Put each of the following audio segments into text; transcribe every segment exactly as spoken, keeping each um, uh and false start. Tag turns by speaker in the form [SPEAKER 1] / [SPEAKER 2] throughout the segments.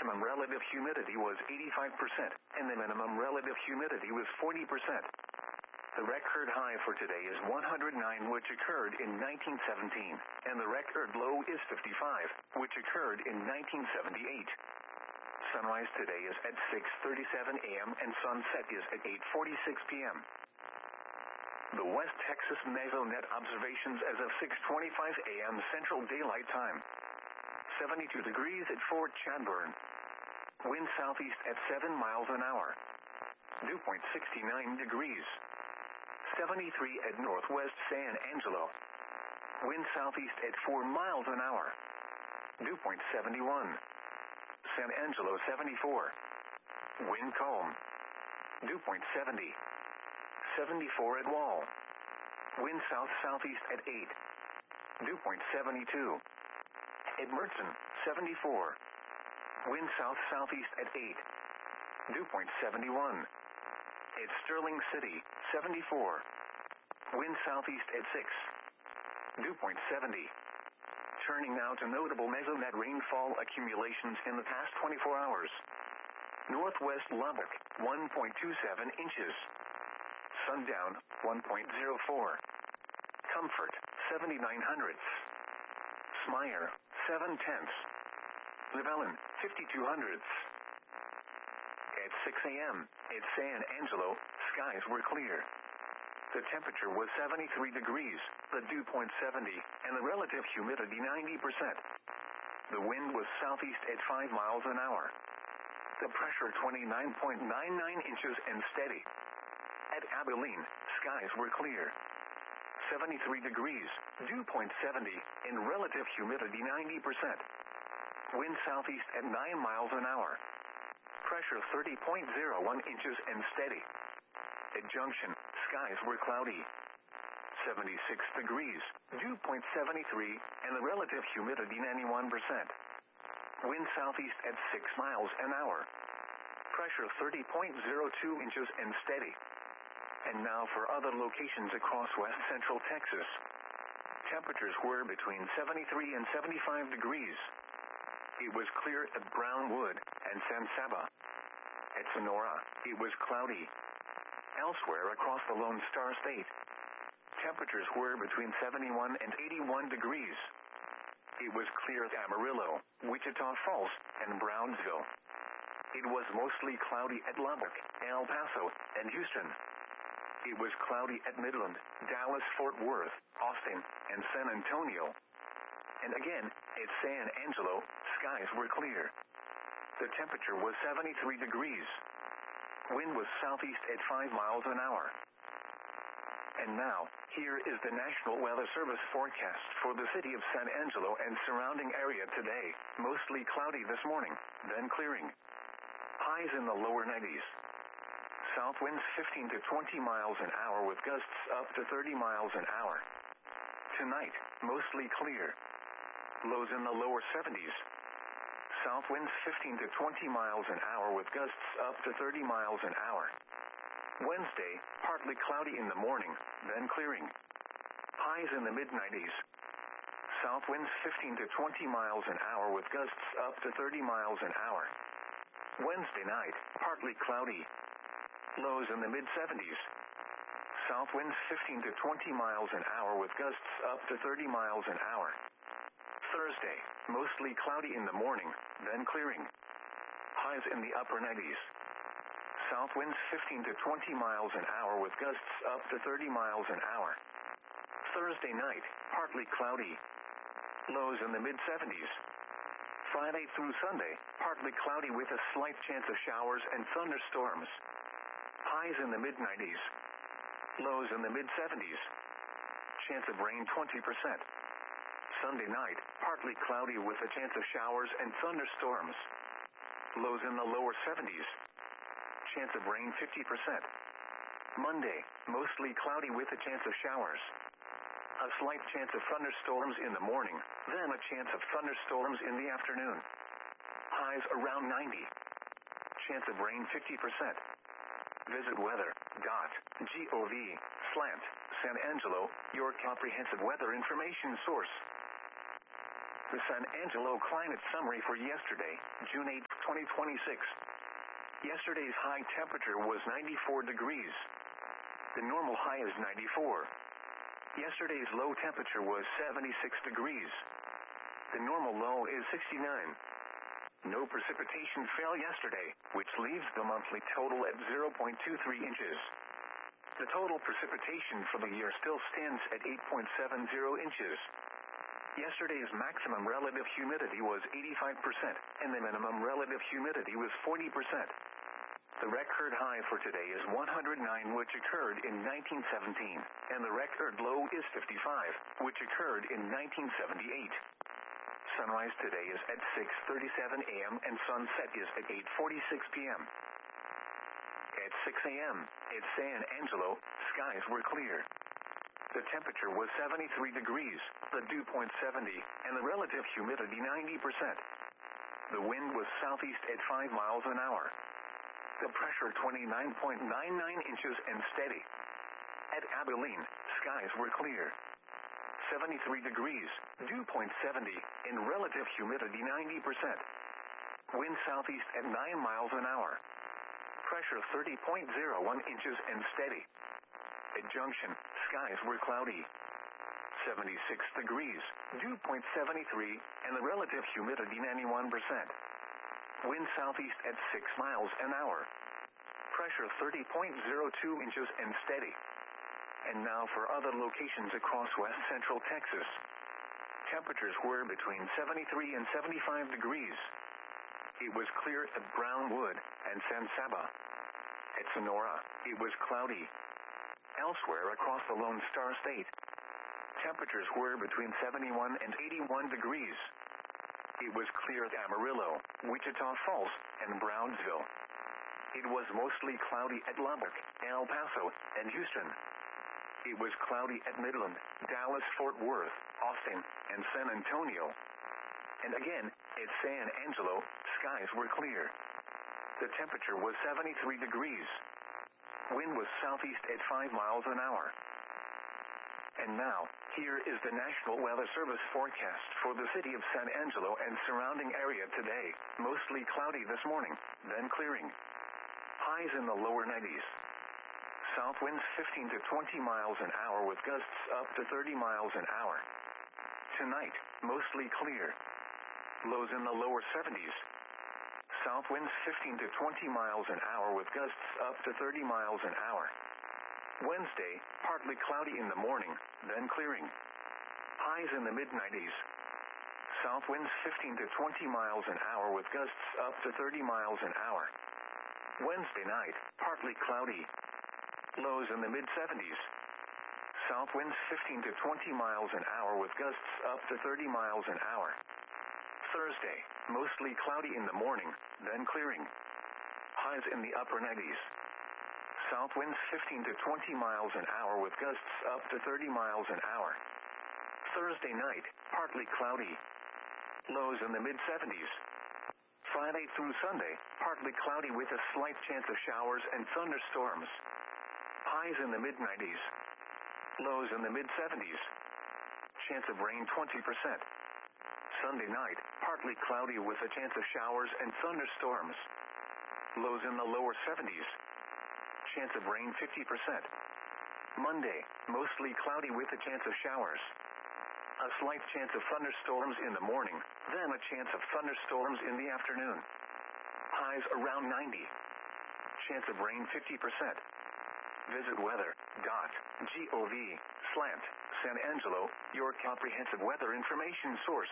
[SPEAKER 1] maximum relative humidity was eighty-five percent, and the minimum relative humidity was forty percent. The record high for today is one hundred nine, which occurred in nineteen seventeen, and the record low is fifty-five, which occurred in nineteen seventy-eight. Sunrise today is at six thirty-seven a m and sunset is at eight forty-six p m The West Texas Mesonet observations as of six twenty-five a m Central Daylight Time. seventy-two degrees at Fort Chadbourne. Wind southeast at seven miles an hour. Dew point sixty-nine degrees. seventy-three at Northwest San Angelo. Wind southeast at four miles an hour. Dew point seventy-one. San Angelo seventy-four. Wind calm. Dew point seventy. seventy-four at Wall. Wind south-southeast at eight. Dew point seventy-two. At Mertzen, seventy-four. Wind south-southeast at eight. Dew point seventy-one. At Sterling City, seventy-four. Wind southeast at six. Dew point seventy. Turning now to notable Mesonet rainfall accumulations in the past twenty-four hours. Northwest Lubbock, one point two seven inches. Sundown, one point zero four. Comfort, seventy-nine hundredths. Smyer, seven tenths. Llewellyn, fifty-two hundredths. At six a m at San Angelo, skies were clear. The temperature was seventy-three degrees, the dew point seventy, and the relative humidity ninety percent. The wind was southeast at five miles an hour. The pressure twenty-nine point nine nine inches and steady. At Abilene, skies were clear. seventy-three degrees, dew point seventy, and relative humidity ninety percent. Wind southeast at nine miles an hour. Pressure thirty point zero one inches and steady. At Junction, skies were cloudy. seventy-six degrees, dew point seventy-three, and the relative humidity ninety-one percent. Wind southeast at six miles an hour. Pressure thirty point zero two inches and steady. And now for other locations across west central Texas. Temperatures were between seventy-three and seventy-five degrees. It was clear at Brownwood and San Saba. At Sonora, it was cloudy. Elsewhere across the Lone Star State, temperatures were between seventy-one and eighty-one degrees. It was clear at Amarillo, Wichita Falls, and Brownsville. It was mostly cloudy at Lubbock, El Paso, and Houston. It was cloudy at Midland, Dallas, Fort Worth, Austin, and San Antonio. And again, at San Angelo, skies were clear. The temperature was seventy-three degrees. Wind was southeast at five miles an hour. And now, here is the National Weather Service forecast for the city of San Angelo and surrounding area today. Mostly cloudy this morning, then clearing. Highs in the lower nineties. South winds fifteen to twenty miles an hour with gusts up to thirty miles an hour. Tonight, mostly clear. Lows in the lower seventies. South winds fifteen to twenty miles an hour with gusts up to thirty miles an hour. Wednesday, partly cloudy in the morning, then clearing. Highs in the mid nineties. South winds fifteen to twenty miles an hour with gusts up to thirty miles an hour. Wednesday night, partly cloudy. Lows in the mid seventies. South winds fifteen to twenty miles an hour with gusts up to thirty miles an hour. Thursday, mostly cloudy in the morning, then clearing. Highs in the upper nineties. South winds fifteen to twenty miles an hour with gusts up to thirty miles an hour. Thursday night, partly cloudy. Lows in the mid seventies. Friday through Sunday, partly cloudy with a slight chance of showers and thunderstorms. Highs in the mid nineties. Lows in the mid seventies. Chance of rain twenty percent. Sunday night, partly cloudy with a chance of showers and thunderstorms. Lows in the lower seventies. Chance of rain fifty percent. Monday, mostly cloudy with a chance of showers. A slight chance of thunderstorms in the morning, then a chance of thunderstorms in the afternoon. Highs around ninety. Chance of rain fifty percent. Visit weather dot gov slant San Angelo, your comprehensive weather information source. The San Angelo climate summary for yesterday, June eighth, twenty twenty-six. Yesterday's high temperature was ninety-four degrees. The normal high is ninety-four. Yesterday's low temperature was seventy-six degrees. The normal low is sixty-nine. No precipitation fell yesterday, which leaves the monthly total at zero point two three inches. The total precipitation for the year still stands at eight point seven zero inches. Yesterday's maximum relative humidity was eighty-five percent, and the minimum relative humidity was forty percent. The record high for today is one hundred nine, which occurred in nineteen seventeen, and the record low is fifty-five, which occurred in nineteen seventy-eight. Sunrise today is at six thirty-seven a m and sunset is at eight forty-six p m At six a m at San Angelo, skies were clear. The temperature was seventy-three degrees, the dew point seventy, and the relative humidity ninety percent. The wind was southeast at five miles an hour. The pressure twenty-nine point nine nine inches and steady. At Abilene, skies were clear. seventy-three degrees, dew point seventy, and relative humidity ninety percent. Wind southeast at nine miles an hour. Pressure thirty point zero one inches and steady. At Junction, skies were cloudy. seventy-six degrees, dew point seventy-three, and the relative humidity ninety-one percent. Wind southeast at six miles an hour. Pressure thirty point zero two inches and steady. And now for other locations across west central Texas. Temperatures were between seventy-three and seventy-five degrees. It was clear at Brownwood and San Saba. At Sonora, it was cloudy. Elsewhere across the Lone Star State, temperatures were between seventy-one and eighty-one degrees. It was clear at Amarillo, Wichita Falls, and Brownsville. It was mostly cloudy at Lubbock, El Paso, and Houston. It was cloudy at Midland, Dallas, Fort Worth, Austin, and San Antonio. And again, at San Angelo, skies were clear. The temperature was seventy-three degrees. Wind was southeast at five miles an hour. And now, here is the National Weather Service forecast for the city of San Angelo and surrounding area today. Mostly cloudy this morning, then clearing. Highs in the lower nineties. South winds fifteen to twenty miles an hour with gusts up to thirty miles an hour. Tonight, mostly clear. Lows in the lower seventies. South winds fifteen to twenty miles an hour with gusts up to thirty miles an hour. Wednesday, partly cloudy in the morning, then clearing. Highs in the mid nineties. South winds fifteen to twenty miles an hour with gusts up to thirty miles an hour. Wednesday night, partly cloudy. Lows in the mid seventies. South winds fifteen to twenty miles an hour with gusts up to thirty miles an hour. Thursday, mostly cloudy in the morning, then clearing. Highs in the upper nineties. South winds fifteen to twenty miles an hour with gusts up to thirty miles an hour. Thursday night, partly cloudy. Lows in the mid seventies. Friday through Sunday, partly cloudy with a slight chance of showers and thunderstorms. Highs in the mid nineties. Lows in the mid seventies. Chance of rain twenty percent. Sunday night, partly cloudy with a chance of showers and thunderstorms. Lows in the lower seventies. Chance of rain fifty percent. Monday, mostly cloudy with a chance of showers. A slight chance of thunderstorms in the morning, then a chance of thunderstorms in the afternoon. Highs around ninety. Chance of rain fifty percent. Visit weather dot gov slash San Angelo, your comprehensive weather information source.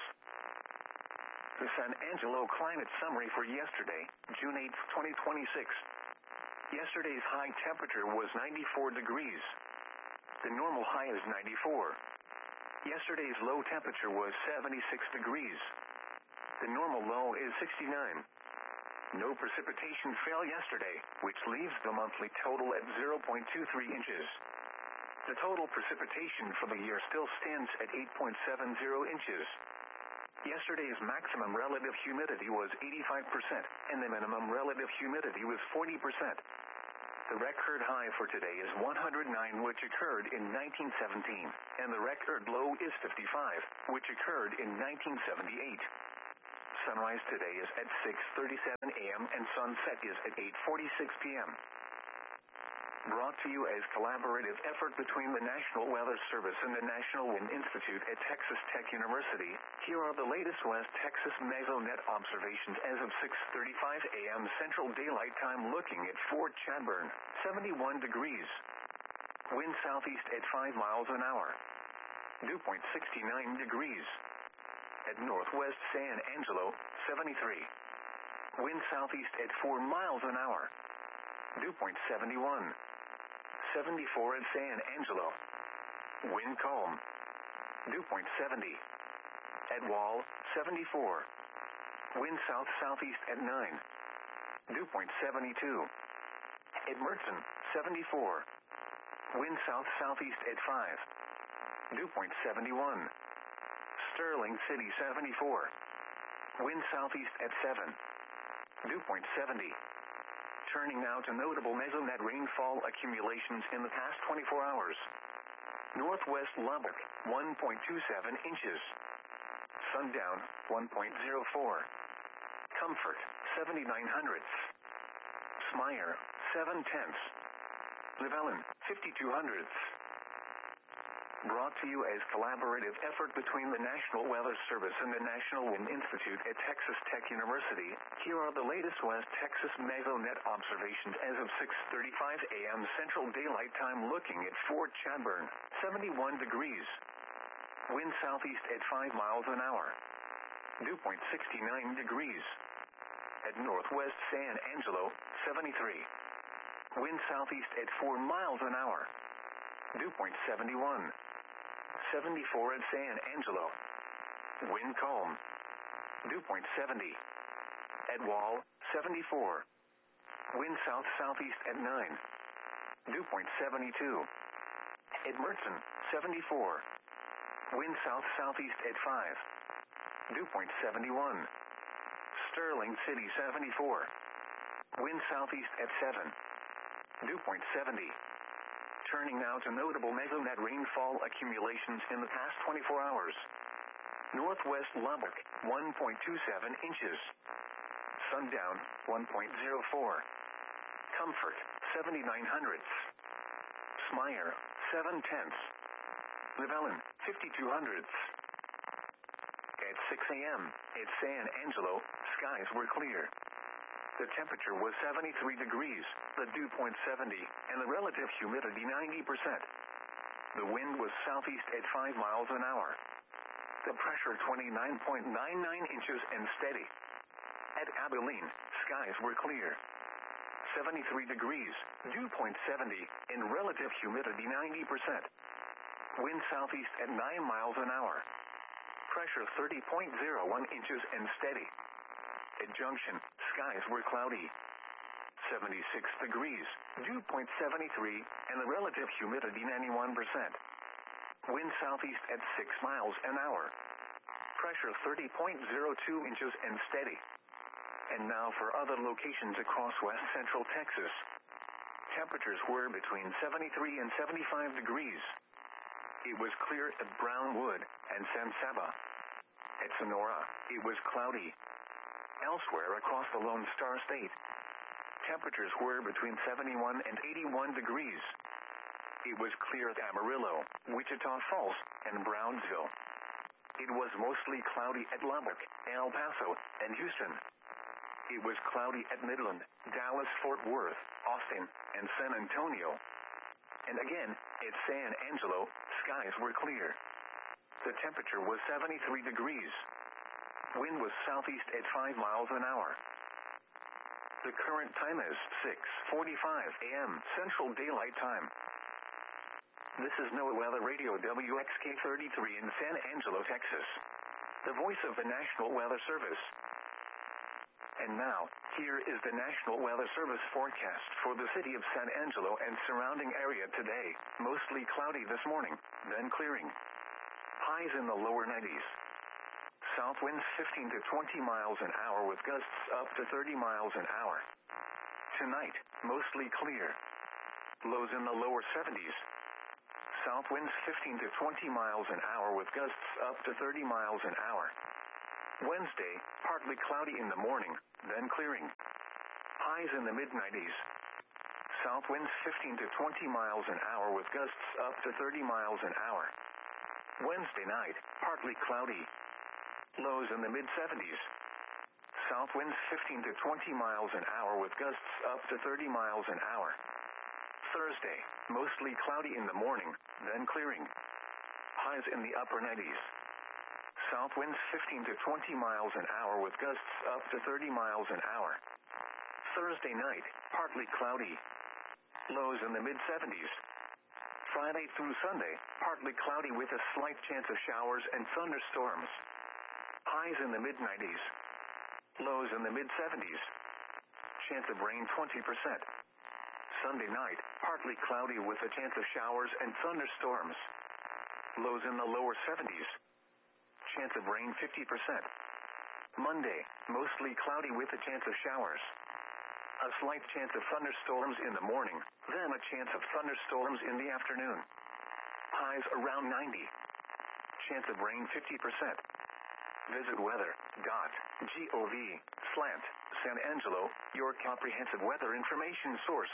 [SPEAKER 1] The San Angelo climate summary for yesterday, June eighth, twenty twenty-six. Yesterday's high temperature was ninety-four degrees. The normal high is ninety-four. Yesterday's low temperature was seventy-six degrees. The normal low is sixty-nine. No precipitation fell yesterday, which leaves the monthly total at zero point two three inches. The total precipitation for the year still stands at eight point seven zero inches. Yesterday's maximum relative humidity was eighty-five percent, and the minimum relative humidity was forty percent. The record high for today is one hundred nine, which occurred in nineteen seventeen, and the record low is fifty-five, which occurred in nineteen seventy-eight. Sunrise today is at six thirty-seven a m and sunset is at eight forty-six p m Brought to you as collaborative effort between the National Weather Service and the National Wind Institute at Texas Tech University, here are the latest West Texas mesonet observations as of six thirty-five a m Central Daylight Time, looking at Fort Chadbourn, seventy-one degrees. Wind southeast at five miles an hour. Dew point sixty-nine degrees. At northwest San Angelo, seventy-three. Wind southeast at four miles an hour. Dew point seventy-one. seventy-four at San Angelo. Wind calm. Dew point seventy. At Wall, seventy-four. Wind south-southeast at nine. Dew point seventy-two. At Mertzen, seventy-four. Wind south-southeast at five. Dew point seventy-one. Sterling City, seventy-four. Wind southeast at seven. Dew point seventy. Turning now to notable mesonet rainfall accumulations in the past twenty-four hours. Northwest Lubbock, one point two seven inches. Sundown, one point zero four. Comfort, seventy-nine hundredths. Smyer, seven tenths. Llewellyn, fifty-two hundredths. Brought to you as collaborative effort between the National Weather Service and the National Wind Institute at Texas Tech University, here are the latest West Texas mesonet observations as of six thirty-five a m Central Daylight Time, looking at Fort Chadbourn, seventy-one degrees. Wind southeast at five miles an hour. Dew point sixty-nine degrees. At northwest San Angelo, seventy-three. Wind southeast at four miles an hour. Dew point seventy-one. seventy-four at San Angelo. Wind calm. Dew point seventy. At Wall, seventy-four. Wind south-southeast at nine. Dew point seventy-two. At Mertzen, seventy-four. Wind south-southeast at five. Dew point seventy-one. Sterling City, seventy-four. Wind southeast at seven. Dew point seventy. Turning now to notable mesonet rainfall accumulations in the past twenty-four hours. Northwest Lubbock, one point two seven inches. Sundown, one point zero four. Comfort, seventy-nine hundredths. Smyer, seven tenths. Llewellyn, fifty-two hundredths. At six a m at San Angelo, skies were clear. The temperature was seventy-three degrees, the dew point seventy, and the relative humidity ninety percent. The wind was southeast at five miles an hour. The pressure twenty-nine point nine nine inches and steady. At Abilene, skies were clear. seventy-three degrees, dew point seventy, and relative humidity ninety percent. Wind southeast at nine miles an hour. Pressure thirty point zero one inches and steady. At Junction, skies were cloudy. seventy-six degrees, dew point seventy-three, and the relative humidity ninety-one percent. Wind southeast at six miles an hour. Pressure thirty point zero two inches and steady. And now for other locations across west central Texas. Temperatures were between seventy-three and seventy-five degrees. It was clear at Brownwood and San Saba. At Sonora, it was cloudy. Elsewhere across the Lone Star State, temperatures were between seventy-one and eighty-one degrees. It was clear at Amarillo, Wichita Falls, and Brownsville. It was mostly cloudy at Lubbock, El Paso, and Houston. It was cloudy at Midland, Dallas, Fort Worth, Austin, and San Antonio. And again, at San Angelo, skies were clear. The temperature was seventy-three degrees. Wind was southeast at five miles an hour. The current time is six forty-five a m Central Daylight Time. This is NOAA Weather Radio W X K thirty-three in San Angelo, Texas. The voice of the National Weather Service. And now, here is the National Weather Service forecast for the city of San Angelo and surrounding area today. Mostly cloudy this morning, then clearing. Highs in the lower nineties. South winds fifteen to twenty miles an hour with gusts up to thirty miles an hour. Tonight, mostly clear. lows in the lower seventies. South winds fifteen to twenty miles an hour with gusts up to thirty miles an hour. Wednesday, partly cloudy in the morning, then clearing. Highs in the mid nineties. South winds fifteen to twenty miles an hour with gusts up to thirty miles an hour. Wednesday night, partly cloudy. Lows in the mid seventies. South winds fifteen to twenty miles an hour with gusts up to thirty miles an hour. Thursday, mostly cloudy in the morning, then clearing. Highs in the upper nineties. South winds fifteen to twenty miles an hour with gusts up to thirty miles an hour. Thursday night, partly cloudy. Lows in the mid seventies. Friday through Sunday, partly cloudy with a slight chance of showers and thunderstorms. Highs in the mid nineties. Lows in the mid seventies. Chance of rain twenty percent. Sunday night, partly cloudy with a chance of showers and thunderstorms. Lows in the lower seventies. Chance of rain fifty percent. Monday, mostly cloudy with a chance of showers. A slight chance of thunderstorms in the morning, then a chance of thunderstorms in the afternoon. Highs around ninety. Chance of rain fifty percent. Visit weather dot gov slash San Angelo, your comprehensive weather information source.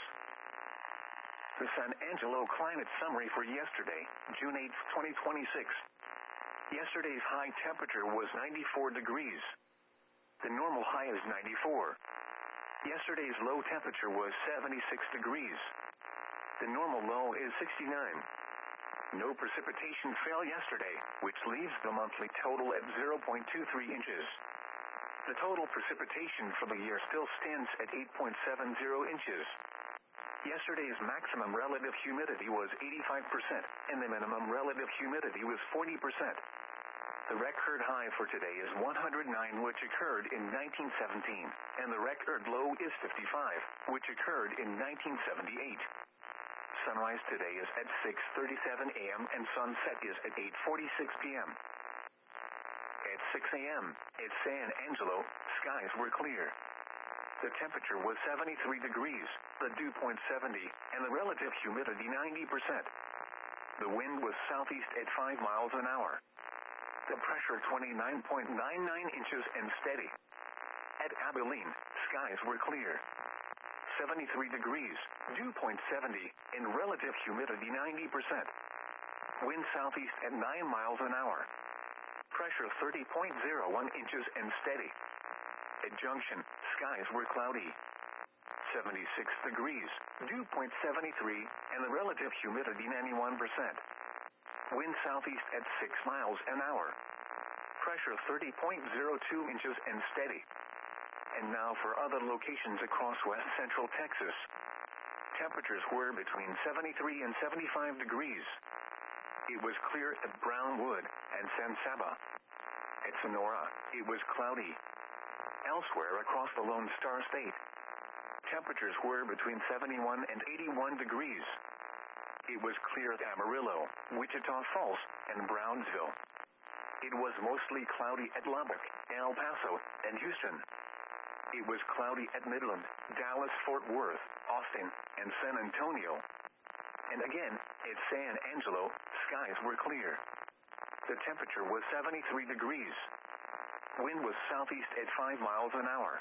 [SPEAKER 1] The San Angelo climate summary for yesterday, June eighth, twenty twenty-six. Yesterday's high temperature was ninety-four degrees. The normal high is ninety-four. Yesterday's low temperature was seventy-six degrees. The normal low is sixty-nine. No precipitation fell yesterday, which leaves the monthly total at zero point two three inches. The total precipitation for the year still stands at eight point seven zero inches. Yesterday's maximum relative humidity was eighty-five percent, and the minimum relative humidity was forty percent. The record high for today is one hundred nine, which occurred in nineteen seventeen, and the record low is fifty-five, which occurred in nineteen seventy-eight. Sunrise today is at six thirty-seven a m and sunset is at eight forty-six p m At six a m at San Angelo, skies were clear. The temperature was seventy-three degrees, the dew point seventy, and the relative humidity ninety percent. The wind was southeast at five miles an hour. The pressure twenty-nine point nine nine inches and steady. At Abilene, skies were clear. seventy-three degrees, dew point seventy, and relative humidity ninety percent. Wind southeast at nine miles an hour. Pressure thirty point zero one inches and steady. At Junction, skies were cloudy. seventy-six degrees, dew point seventy-three, and the relative humidity ninety-one percent. Wind southeast at six miles an hour. Pressure thirty point zero two inches and steady. And now for other locations across west central Texas. Temperatures were between seventy-three and seventy-five degrees. It was clear at Brownwood and San Saba. At Sonora, it was cloudy. Elsewhere across the Lone Star State, temperatures were between seventy-one and eighty-one degrees. It was clear at Amarillo, Wichita Falls, and Brownsville. It was mostly cloudy at Lubbock, El Paso, and Houston. It was cloudy at Midland, Dallas, Fort Worth, Austin, and San Antonio. And again, at San Angelo, skies were clear. The temperature was seventy-three degrees. Wind was southeast at five miles an hour.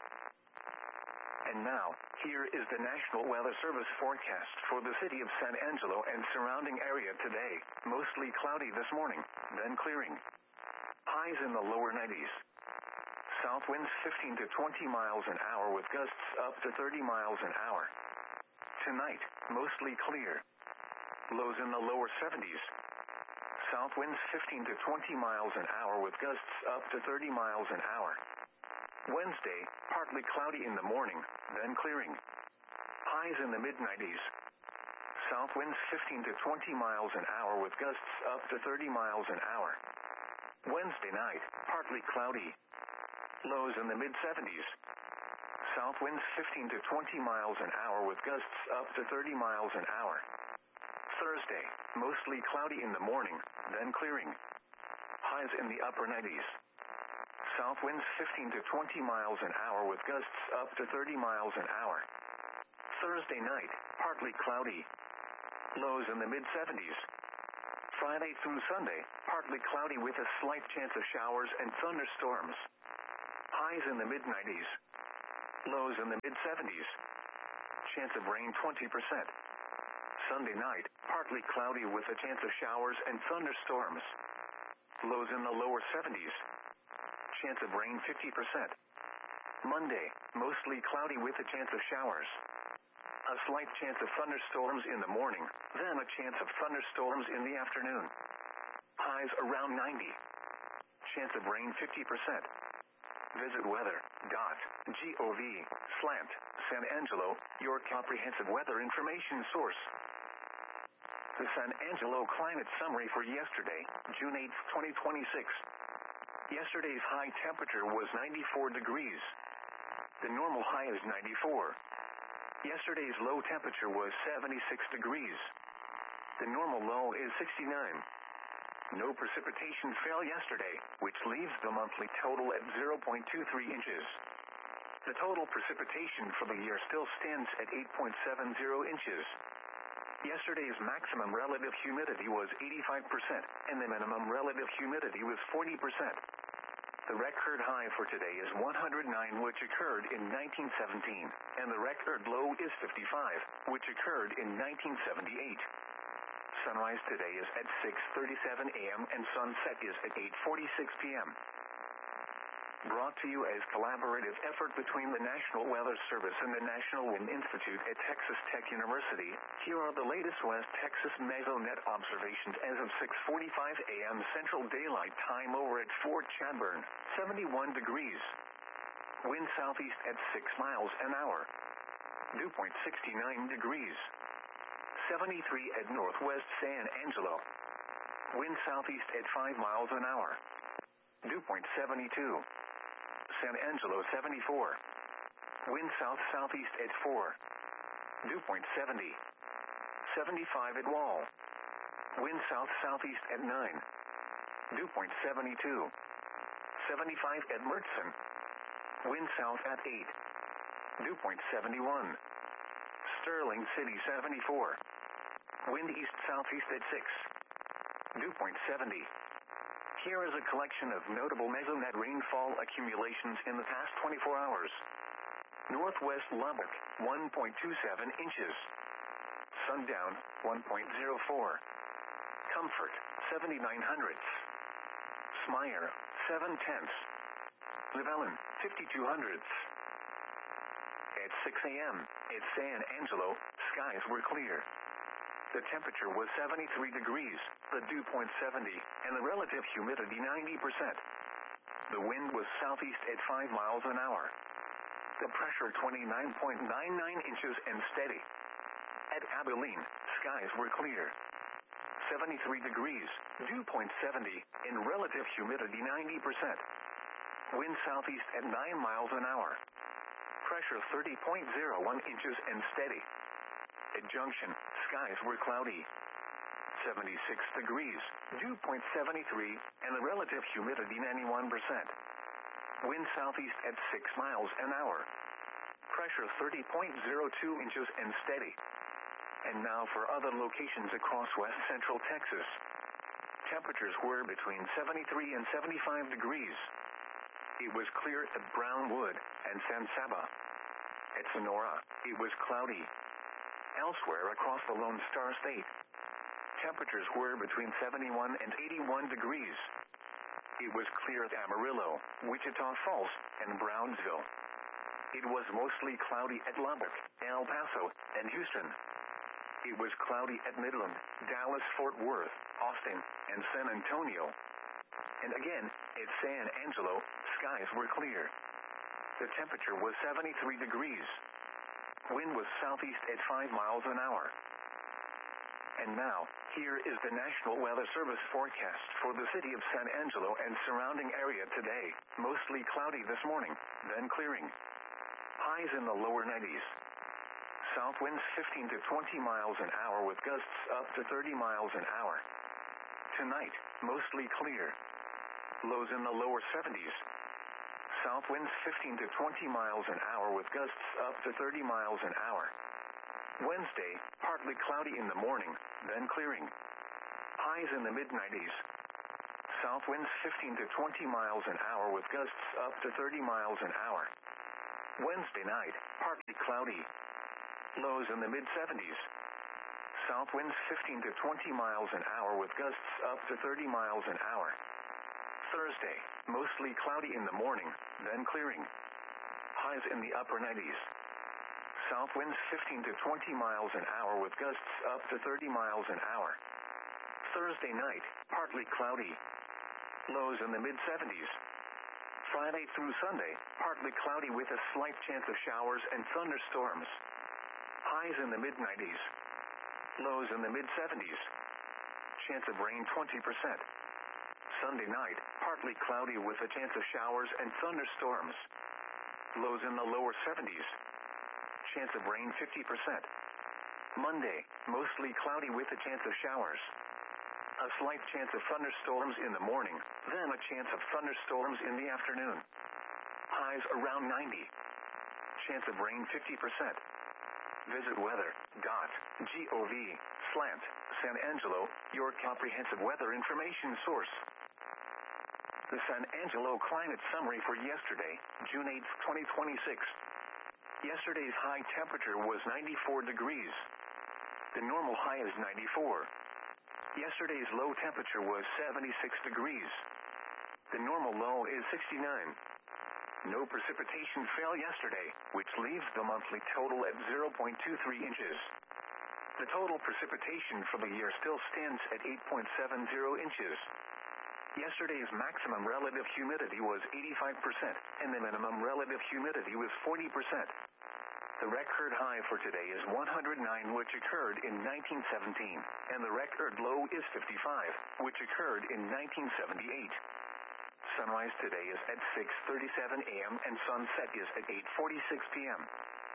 [SPEAKER 1] And now, here is the National Weather Service forecast for the city of San Angelo and surrounding area today. Mostly cloudy this morning, then clearing. Highs in the lower nineties. South winds fifteen to twenty miles an hour with gusts up to thirty miles an hour. Tonight, mostly clear. Lows in the lower seventies. South winds fifteen to twenty miles an hour with gusts up to thirty miles an hour. Wednesday, partly cloudy in the morning, then clearing. Highs in the mid nineties. South winds fifteen to twenty miles an hour with gusts up to thirty miles an hour. Wednesday night, partly cloudy. Lows in the mid seventies. South winds fifteen to twenty miles an hour with gusts up to thirty miles an hour. Thursday, mostly cloudy in the morning, then clearing. Highs in the upper nineties. South winds fifteen to twenty miles an hour with gusts up to thirty miles an hour. Thursday night, partly cloudy. Lows in the mid seventies. Friday through Sunday, partly cloudy with a slight chance of showers and thunderstorms. Highs in the mid nineties. Lows in the mid seventies. Chance of rain twenty percent. Sunday night, partly cloudy with a chance of showers and thunderstorms. Lows in the lower seventies. Chance of rain fifty percent. Monday, mostly cloudy with a chance of showers. A slight chance of thunderstorms in the morning, then a chance of thunderstorms in the afternoon. Highs around ninety. Chance of rain fifty percent. Visit weather.gov slant San Angelo, your comprehensive weather information source. The San Angelo climate summary for yesterday, June eighth, twenty twenty-six. Yesterday's high temperature was ninety-four degrees. The normal high is ninety-four. Yesterday's low temperature was seventy-six degrees. The normal low is sixty-nine. No precipitation fell yesterday, which leaves the monthly total at zero point two three inches. The total precipitation for the year still stands at eight point seven zero inches. Yesterday's maximum relative humidity was eighty-five percent, and the minimum relative humidity was forty percent. The record high for today is one hundred nine, which occurred in nineteen seventeen, and the record low is fifty-five, which occurred in nineteen seventy-eight. Sunrise today is at six thirty-seven a m and sunset is at eight forty-six p m Brought to you as collaborative effort between the National Weather Service and the National Wind Institute at Texas Tech University, here are the latest West Texas Mesonet observations as of six forty-five a m Central Daylight Time over at Fort Chadbourne, seventy-one degrees. Wind southeast at six miles an hour. Dew point sixty-nine degrees. seventy-three at Northwest San Angelo. Wind southeast at five miles an hour. Dew point seventy-two. San Angelo seventy-four. Wind south-southeast at four. Dew point seventy. seventy-five at Wall. Wind south-southeast at nine. Dew point seventy-two. seventy-five at Mertzen. Wind south at eight. Dew point seventy-one. Sterling City seventy-four. Wind east-southeast at six. Dew point seventy. Here is a collection of notable mesonet rainfall accumulations in the past twenty-four hours. Northwest Lubbock, one point two seven inches. Sundown, one point zero four. Comfort, seventy-nine hundredths. Smyre, seven tenths. Llewellyn, fifty-two hundredths. At six a m at San Angelo, skies were clear. The temperature was seventy-three degrees, the dew point seventy, and the relative humidity ninety percent. The wind was southeast at five miles an hour. The pressure twenty-nine point nine nine inches and steady. At Abilene, skies were clear. seventy-three degrees, dew point seventy, and relative humidity ninety percent. Wind southeast at nine miles an hour. Pressure thirty point zero one inches and steady. At Junction, skies were cloudy. seventy-six degrees, dew point seventy-three, and the relative humidity ninety-one percent. Wind southeast at six miles an hour. Pressure thirty point zero two inches and steady. And now for other locations across west central Texas. Temperatures were between seventy-three and seventy-five degrees. It was clear at Brownwood and San Saba. At Sonora, it was cloudy. Elsewhere across the Lone Star State, temperatures were between seventy-one and eighty-one degrees. It was clear at Amarillo, Wichita Falls, and Brownsville. It was mostly cloudy at Lubbock, El Paso, and Houston. It was cloudy at Midland, Dallas, Fort Worth, Austin, and San Antonio. And again, at San Angelo, skies were clear. The temperature was seventy-three degrees. Wind was southeast at five miles an hour. And now, here is the National Weather Service forecast for the city of San Angelo and surrounding area today. Mostly cloudy this morning, then clearing. Highs in the lower nineties. South winds fifteen to twenty miles an hour with gusts up to thirty miles an hour. Tonight, mostly clear. Lows in the lower seventies. South winds fifteen to twenty miles an hour with gusts up to thirty miles an hour. Wednesday, partly cloudy in the morning, then clearing. Highs in the mid nineties. South winds fifteen to twenty miles an hour with gusts up to thirty miles an hour. Wednesday night, partly cloudy. Lows in the mid seventies. South winds fifteen to twenty miles an hour with gusts up to thirty miles an hour. Thursday, mostly cloudy in the morning, then clearing. Highs in the upper nineties. South winds fifteen to twenty miles an hour with gusts up to thirty miles an hour. Thursday night, partly cloudy. Lows in the mid seventies. Friday through Sunday, partly cloudy with a slight chance of showers and thunderstorms. Highs in the mid nineties. Lows in the mid seventies. Chance of rain twenty percent. Sunday night, partly cloudy with a chance of showers and thunderstorms. Lows in the lower seventies. Chance of rain fifty percent. Monday, mostly cloudy with a chance of showers. A slight chance of thunderstorms in the morning, then a chance of thunderstorms in the afternoon. Highs around ninety. Chance of rain fifty percent. Visit weather.gov slant San Angelo, your comprehensive weather information source. The San Angelo climate summary for yesterday, June eighth, twenty twenty-six. Yesterday's high temperature was ninety-four degrees. The normal high is ninety-four. Yesterday's low temperature was seventy-six degrees. The normal low is sixty-nine. No precipitation fell yesterday, which leaves the monthly total at zero point two three inches. The total precipitation for the year still stands at eight point seven zero inches. Yesterday's maximum relative humidity was eighty-five percent, and the minimum relative humidity was forty percent. The record high for today is one hundred nine, which occurred in nineteen seventeen, and the record low is fifty-five, which occurred in nineteen seventy-eight. Sunrise today is at six thirty-seven a m and sunset is at eight forty-six p m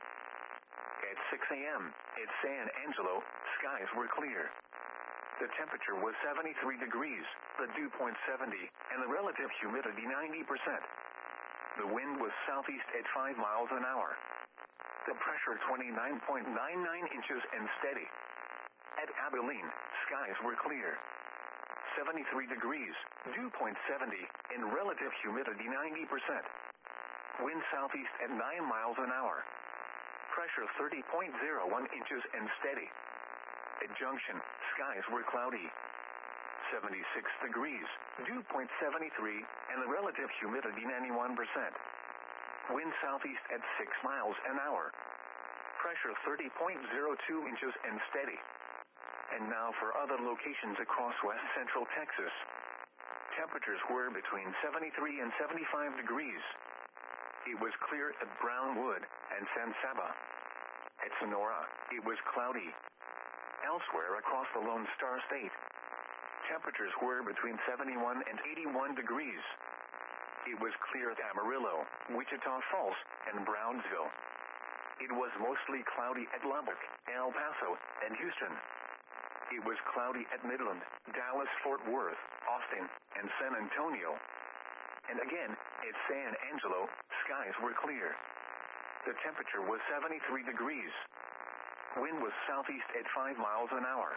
[SPEAKER 1] At six a m at San Angelo, skies were clear. The temperature was seventy-three degrees, the dew point seventy, and the relative humidity ninety percent. The wind was southeast at five miles an hour. The pressure twenty-nine point nine nine inches and steady. At Abilene, skies were clear. seventy-three degrees, dew point seventy, and relative humidity ninety percent. Wind southeast at nine miles an hour. Pressure thirty point zero one inches and steady. At Junction, skies were cloudy. seventy-six degrees, dew point seventy-three, and the relative humidity ninety-one percent. Wind southeast at six miles an hour. Pressure thirty point zero two inches and steady. And now for other locations across west central Texas. Temperatures were between seventy-three and seventy-five degrees. It was clear at Brownwood and San Saba. At Sonora, it was cloudy. Elsewhere across the Lone Star State, temperatures were between seventy-one and eighty-one degrees. It was clear at Amarillo, Wichita Falls, and Brownsville. It was mostly cloudy at Lubbock, El Paso, and Houston. It was cloudy at Midland, Dallas, Fort Worth, Austin, and San Antonio. And again, at San Angelo, skies were clear. The temperature was seventy-three degrees. Wind was southeast at five miles an hour.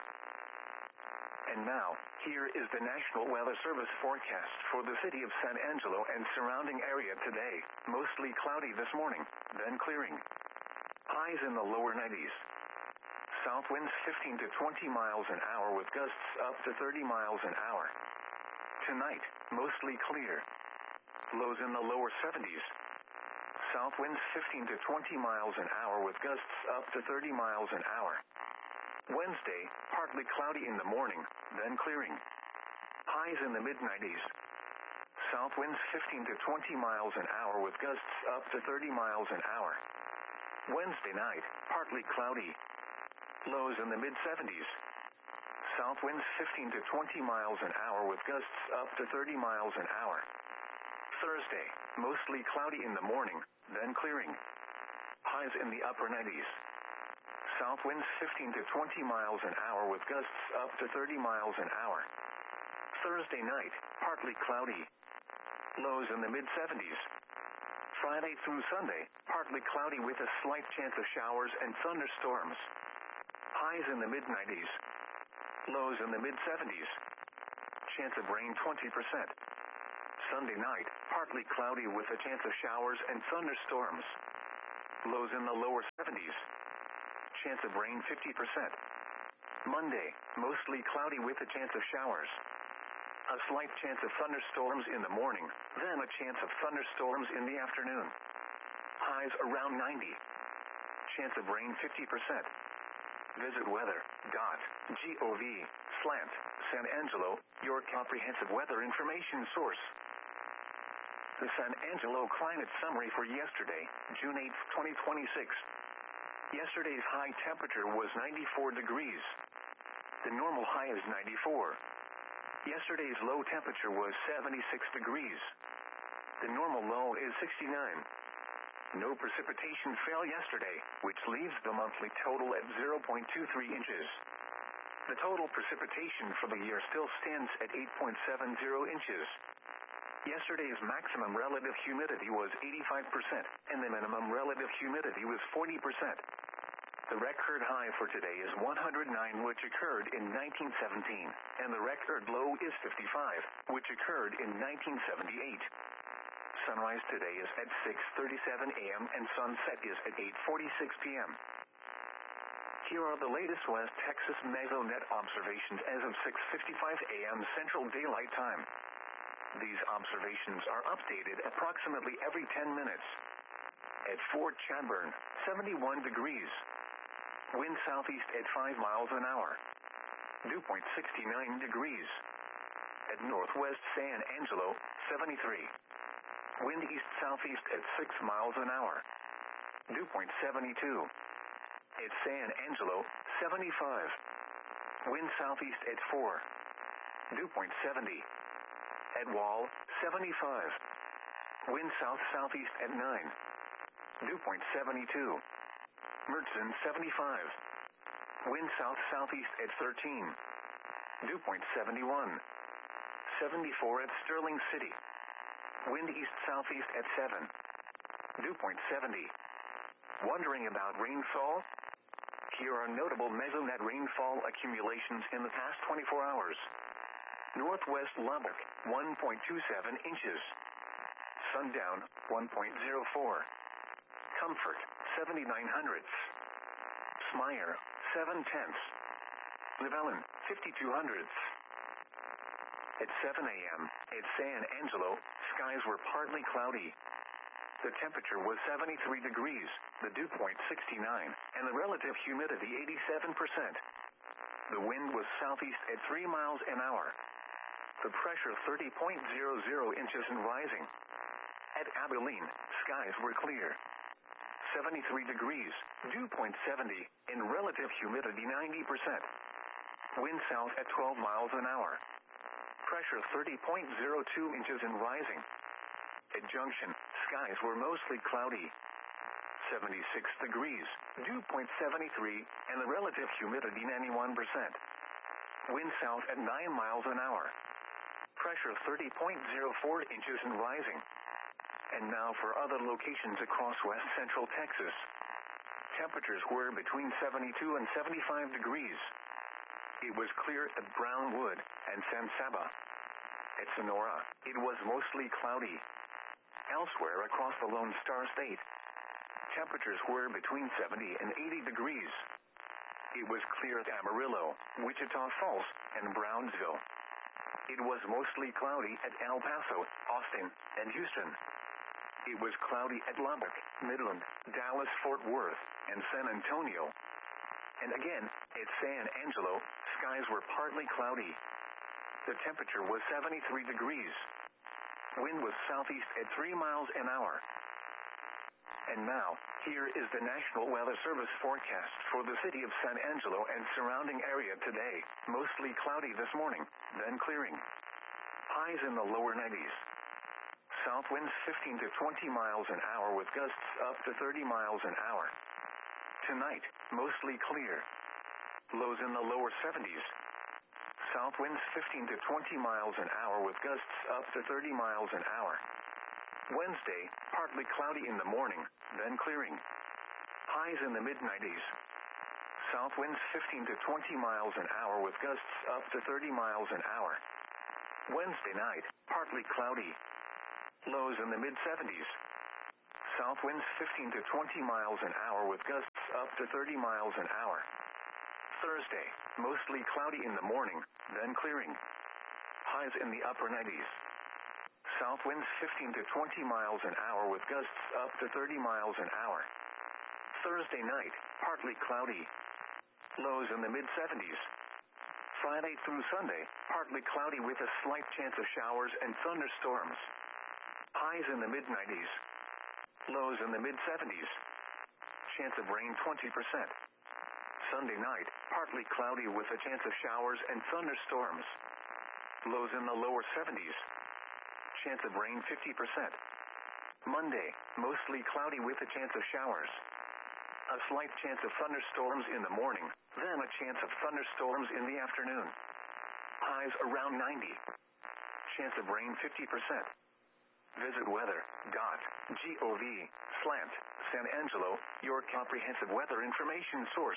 [SPEAKER 1] And now, here is the National Weather Service forecast for the city of San Angelo and surrounding area today. Mostly cloudy this morning, then clearing. Highs in the lower nineties. South winds fifteen to twenty miles an hour with gusts up to thirty miles an hour. Tonight, mostly clear. Lows in the lower seventies. South winds fifteen to twenty miles an hour with gusts up to thirty miles an hour. Wednesday, partly cloudy in the morning, then clearing. Highs in the mid nineties. South winds fifteen to twenty miles an hour with gusts up to thirty miles an hour. Wednesday night, partly cloudy. Lows in the mid seventies. South winds fifteen to twenty miles an hour with gusts up to thirty miles an hour. Thursday, mostly cloudy in the morning, then clearing. Highs in the upper nineties. South winds fifteen to twenty miles an hour with gusts up to thirty miles an hour. Thursday night, partly cloudy. Lows in the mid seventies. Friday through Sunday, partly cloudy with a slight chance of showers and thunderstorms. Highs in the mid nineties. Lows in the mid seventies. Chance of rain twenty percent. Sunday night, partly cloudy with a chance of showers and thunderstorms. Lows in the lower seventies. Chance of rain fifty percent. Monday, mostly cloudy with a chance of showers. A slight chance of thunderstorms in the morning, then a chance of thunderstorms in the afternoon. Highs around ninety. Chance of rain fifty percent. Visit weather dot gov slash San Angelo, your comprehensive weather information source. The San Angelo climate summary for yesterday, June eighth, twenty twenty-six. Yesterday's high temperature was ninety-four degrees. The normal high is ninety-four. Yesterday's low temperature was seventy-six degrees. The normal low is sixty-nine. No precipitation fell yesterday, which leaves the monthly total at zero point two three inches. The total precipitation for the year still stands at eight point seven zero inches. Yesterday's maximum relative humidity was eighty-five percent, and the minimum relative humidity was forty percent. The record high for today is one hundred nine, which occurred in nineteen seventeen, and the record low is fifty-five, which occurred in nineteen seventy-eight. Sunrise today is at six thirty-seven a m and sunset is at eight forty-six p m Here are the latest West Texas Mesonet observations as of six fifty-five a m Central Daylight Time. These observations are updated approximately every ten minutes. At Fort Chadbourne, seventy-one degrees. Wind southeast at five miles an hour. Dew point sixty-nine degrees. At Northwest San Angelo, seventy-three. Wind east-southeast at six miles an hour. Dew point seventy-two. At San Angelo, seventy-five. Wind southeast at four. Dew point seventy. At Wall, seventy-five. Wind south-southeast at nine. Dew point seventy-two. Mertzen, seventy-five. Wind south-southeast at thirteen. Dew point seventy-one. seventy-four at Sterling City. Wind east-southeast at seven. Dew point seventy. Wondering about rainfall? Here are notable Mesonet rainfall accumulations in the past twenty-four hours. Northwest Lubbock, one point two seven inches. Sundown, one point zero four. Comfort, seventy-nine hundredths. Smyer, seven tenths. Llewellyn, fifty-two hundredths. At seven a m at San Angelo, skies were partly cloudy. The temperature was seventy-three degrees, the dew point sixty-nine, and the relative humidity eighty-seven percent. The wind was southeast at three miles an hour. The pressure thirty point zero zero inches and rising. At Abilene, skies were clear. seventy-three degrees, dew point seventy, and relative humidity ninety percent. Wind south at twelve miles an hour. Pressure thirty point zero two inches and rising. At Junction, skies were mostly cloudy. seventy-six degrees, dew point seventy-three, and the relative humidity ninety-one percent. Wind south at nine miles an hour. Pressure thirty point zero four inches and rising. And now for other locations across west central Texas. Temperatures were between seventy-two and seventy-five degrees. It was clear at Brownwood and San Saba. At Sonora, it was mostly cloudy. Elsewhere across the Lone Star State, temperatures were between seventy and eighty degrees. It was clear at Amarillo, Wichita Falls, and Brownsville. It was mostly cloudy at El Paso, Austin, and Houston. It was cloudy at Lubbock, Midland, Dallas, Fort Worth, and San Antonio. And again, at San Angelo, skies were partly cloudy. The temperature was seventy-three degrees. Wind was southeast at three miles an hour. And now, here is the National Weather Service forecast for the city of San Angelo and surrounding area today. Mostly cloudy this morning, then clearing. Highs in the lower nineties. South winds fifteen to twenty miles an hour with gusts up to thirty miles an hour. Tonight, mostly clear. Lows in the lower seventies. South winds fifteen to twenty miles an hour with gusts up to thirty miles an hour. Wednesday, partly cloudy in the morning, then clearing. Highs in the mid nineties. South winds fifteen to twenty miles an hour with gusts up to thirty miles an hour. Wednesday night, partly cloudy. Lows in the mid seventies. South winds fifteen to twenty miles an hour with gusts up to thirty miles an hour. Thursday, mostly cloudy in the morning, then clearing. Highs in the upper nineties. South winds fifteen to twenty miles an hour with gusts up to thirty miles an hour. Thursday night, partly cloudy. Lows in the mid seventies. Friday through Sunday, partly cloudy with a slight chance of showers and thunderstorms. Highs in the mid nineties. Lows in the mid seventies. Chance of rain twenty percent. Sunday night, partly cloudy with a chance of showers and thunderstorms. Lows in the lower seventies. Chance of rain fifty percent. Monday, mostly cloudy with a chance of showers. A slight chance of thunderstorms in the morning, then a chance of thunderstorms in the afternoon. Highs around ninety. Chance of rain fifty percent. Visit weather dot gov slash San Angelo, your comprehensive weather information source.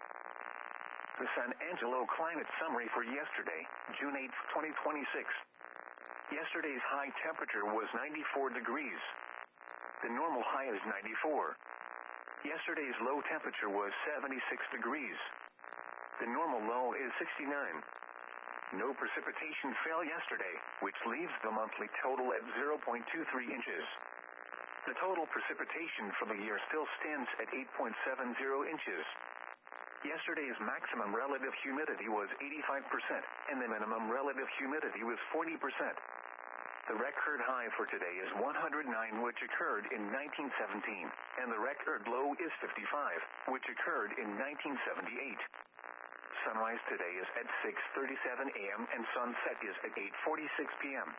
[SPEAKER 1] The San Angelo climate summary for yesterday, June eighth, twenty twenty-six. Yesterday's high temperature was ninety-four degrees. The normal high is ninety-four. Yesterday's low temperature was seventy-six degrees. The normal low is sixty-nine. No precipitation fell yesterday, which leaves the monthly total at zero point two three inches. The total precipitation for the year still stands at eight point seven zero inches. Yesterday's maximum relative humidity was eighty-five percent, and the minimum relative humidity was forty percent. The record high for today is one hundred nine, which occurred in nineteen seventeen, and the record low is fifty-five, which occurred in nineteen seventy-eight. Sunrise today is at six thirty-seven a m and sunset is at eight forty-six p m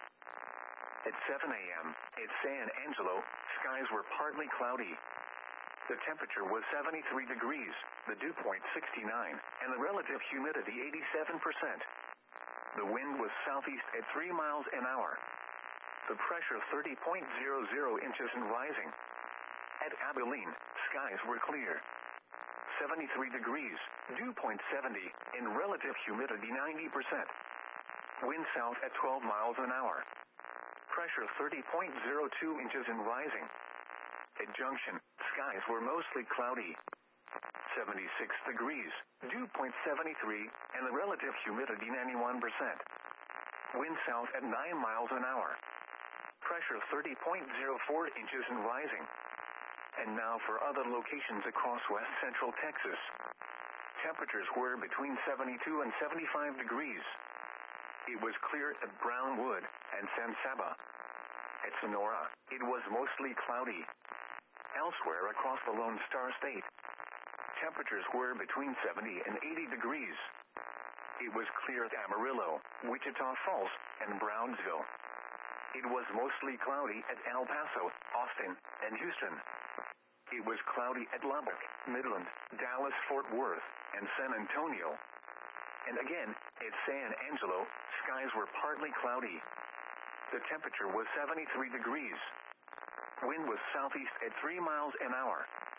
[SPEAKER 1] At seven a m at San Angelo, skies were partly cloudy. The temperature was seventy-three degrees, the dew point sixty-nine, and the relative humidity eighty-seven percent. The wind was southeast at three miles an hour. The pressure thirty point zero zero inches and rising. At Abilene, skies were clear. seventy-three degrees, dew point seventy, and relative humidity ninety percent. Wind south at twelve miles an hour. Pressure thirty point zero two inches and rising. At Junction, skies were mostly cloudy. seventy-six degrees, dew point seventy-three, and the relative humidity ninety-one percent. Wind south at nine miles an hour. Pressure thirty point zero four inches and rising. And now for other locations across west central Texas. Temperatures were between seventy-two and seventy-five degrees. It was clear at Brownwood and San Saba. At Sonora, it was mostly cloudy. Elsewhere across the Lone Star State, temperatures were between seventy and eighty degrees. It was clear at Amarillo, Wichita Falls, and Brownsville. It was mostly cloudy at El Paso, Austin, and Houston. It was cloudy at Lubbock, Midland, Dallas, Fort Worth, and San Antonio. And again, at San Angelo, skies were partly cloudy. The temperature was seventy-three degrees. Wind was southeast at three miles an hour.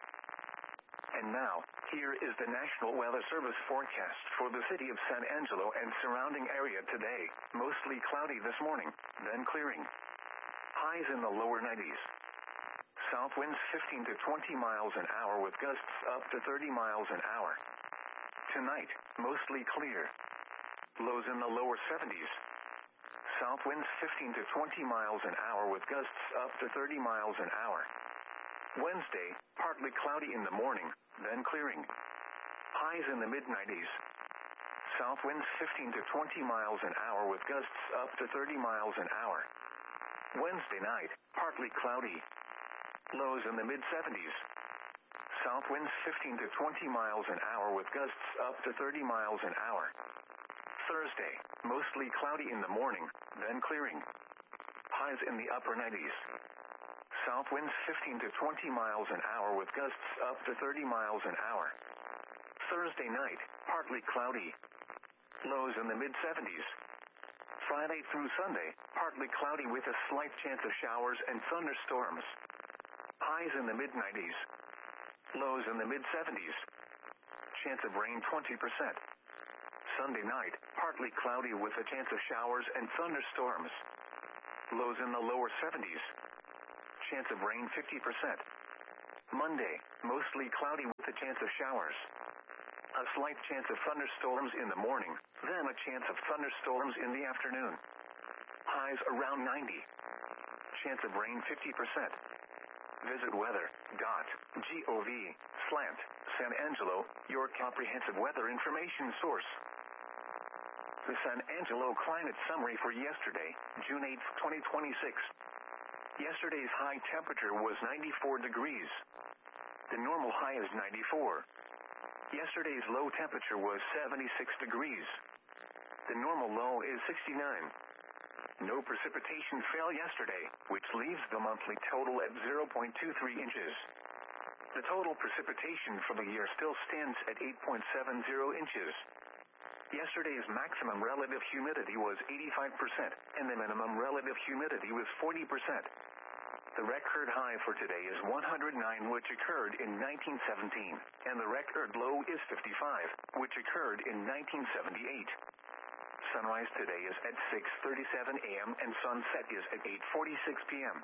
[SPEAKER 1] And now, here is the National Weather Service forecast for the city of San Angelo and surrounding area today. Mostly cloudy this morning, then clearing. Highs in the lower nineties. South winds fifteen to twenty miles an hour with gusts up to thirty miles an hour. Tonight, mostly clear. Lows in the lower seventies. South winds fifteen to twenty miles an hour with gusts up to thirty miles an hour. Wednesday, partly cloudy in the morning, then clearing. Highs in the mid nineties. South winds fifteen to twenty miles an hour with gusts up to thirty miles an hour. Wednesday night, partly cloudy. Lows in the mid seventies. South winds fifteen to twenty miles an hour with gusts up to thirty miles an hour. Thursday, mostly cloudy in the morning, then clearing. Highs in the upper nineties. South winds fifteen to twenty miles an hour with gusts up to thirty miles an hour. Thursday night, partly cloudy. Lows in the mid seventies. Friday through Sunday, partly cloudy with a slight chance of showers and thunderstorms. Highs in the mid nineties. Lows in the mid seventies. chance of rain twenty percent. Sunday night, partly cloudy with a chance of showers and thunderstorms. Lows in the lower seventies. Chance of rain fifty percent. Monday, mostly cloudy with a chance of showers. A slight chance of thunderstorms in the morning, then a chance of thunderstorms in the afternoon. Highs around ninety. Chance of rain fifty percent. Visit weather dot gov slant San Angelo, your comprehensive weather information source. The San Angelo climate summary for yesterday, June eighth, twenty twenty-six. Yesterday's high temperature was ninety-four degrees. The normal high is ninety-four. Yesterday's low temperature was seventy-six degrees. The normal low is sixty-nine. No precipitation fell yesterday, which leaves the monthly total at zero point two three inches. The total precipitation for the year still stands at eight point seven zero inches. Yesterday's maximum relative humidity was eighty-five percent, and the minimum relative humidity was forty percent. The record high for today is one hundred nine, which occurred in nineteen seventeen, and the record low is fifty-five, which occurred in nineteen seventy-eight. Sunrise today is at six thirty-seven a m and sunset is at eight forty-six p m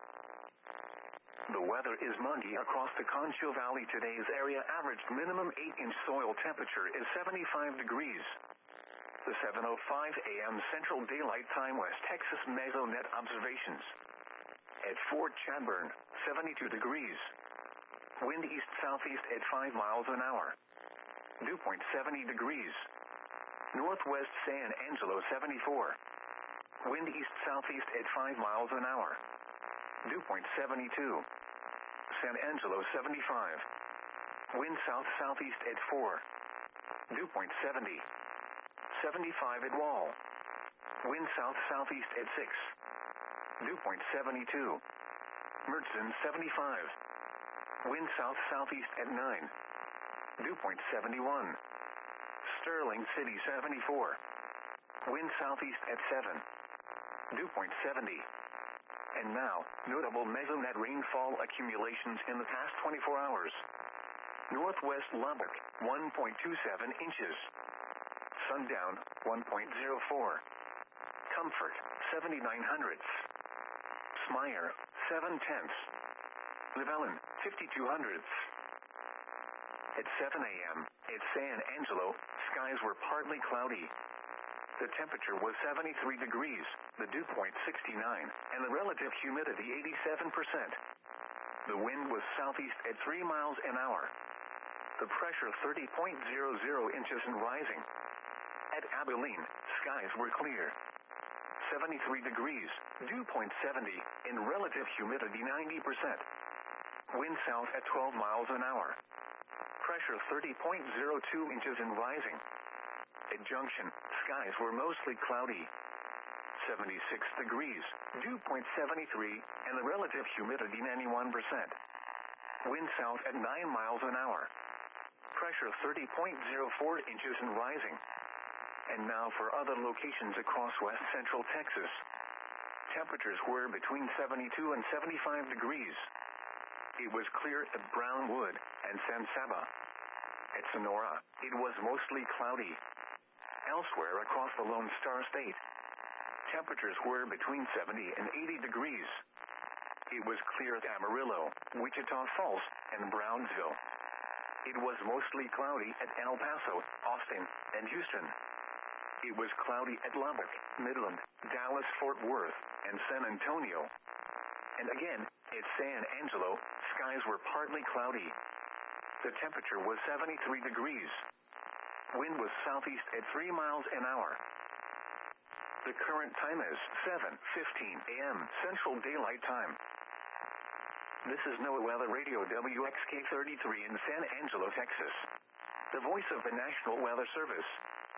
[SPEAKER 1] The weather is muggy across the Concho Valley. Today's area averaged minimum eight inch soil temperature is seventy-five degrees. The seven oh five a m Central Daylight Time West Texas Mesonet observations. At Fort Chadbourne, seventy-two degrees. Wind east-southeast at five miles an hour. Dew point seventy degrees. Northwest San Angelo seventy-four. Wind east-southeast at five miles an hour. Dew point seventy-two. San Angelo seventy-five. Wind south-southeast at four. Dew point seventy. seventy-five at Wall. Wind south-southeast at six. Dew point seventy-two. Mertzen seventy-five. Wind south-southeast at nine. Dew point seventy-one. Sterling City seventy-four. Wind southeast at seven. Dew point seventy. And now, notable Mesonet rainfall accumulations in the past twenty-four hours. Northwest Lubbock, one point two seven inches. Sundown, one point zero four. Comfort, seventy-nine hundredths. Smyer, seven tenths. Llewellyn, fifty-two hundredths. At seven a m at San Angelo, skies were partly cloudy. The temperature was seventy-three degrees, the dew point sixty-nine, and the relative humidity eighty-seven percent. The wind was southeast at three miles an hour. The pressure thirty point zero zero inches and rising. At Abilene, skies were clear. seventy-three degrees, dew point seventy, and relative humidity ninety percent. Wind south at twelve miles an hour. Pressure thirty point zero two inches and rising. At Junction, skies were mostly cloudy. seventy-six degrees, dew point seventy-three, and the relative humidity ninety-one percent. Wind south at nine miles an hour. Pressure thirty point zero four inches and rising. And now for other locations across west central Texas. Temperatures were between seventy-two and seventy-five degrees. It was clear at Brownwood and San Saba. At Sonora, it was mostly cloudy. Elsewhere across the Lone Star State, temperatures were between seventy and eighty degrees. It was clear at Amarillo, Wichita Falls, and Brownsville. It was mostly cloudy at El Paso, Austin, and Houston. It was cloudy at Lubbock, Midland, Dallas, Fort Worth, and San Antonio. And again, at San Angelo, skies were partly cloudy. The temperature was seventy-three degrees. Wind was southeast at three miles an hour. The current time is seven fifteen a m Central Daylight Time. This is NOAA Weather Radio W X K thirty-three in San Angelo, Texas. The voice of the National Weather Service.